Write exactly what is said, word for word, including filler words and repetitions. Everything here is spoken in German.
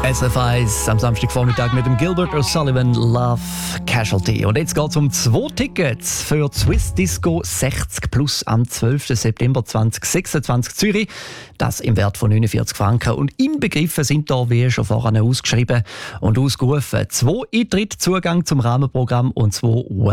S F eins am Samstagvormittag mit dem Gilbert O'Sullivan Love Casualty. Und jetzt geht es um zwei Tickets für die Swiss Disco sechzig plus am zwölften September zweitausendsechsundzwanzig Zürich. Das im Wert von neunundvierzig Franken. Und inbegriffen sind da, wie schon vorhin ausgeschrieben und ausgerufen, zwei Eintritt, Zugang zum Rahmenprogramm und zwei